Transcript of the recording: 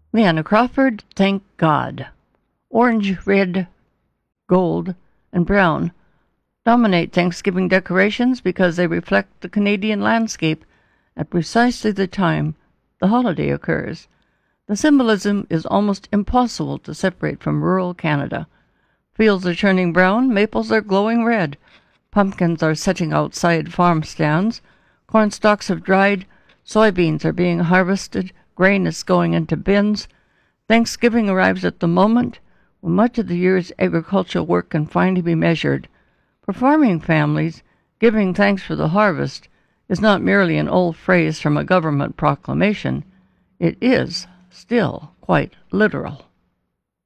Leanna Crawford, Thank God. Orange, red, gold, and brown dominate Thanksgiving decorations because they reflect the Canadian landscape at precisely the time the holiday occurs. The symbolism is almost impossible to separate from rural Canada. Fields are turning brown, maples are glowing red, pumpkins are setting outside farm stands, corn stalks have dried, soybeans are being harvested, grain is going into bins. Thanksgiving arrives at the moment when much of the year's agricultural work can finally be measured. For farming families, giving thanks for the harvest is not merely an old phrase from a government proclamation. It is still quite literal.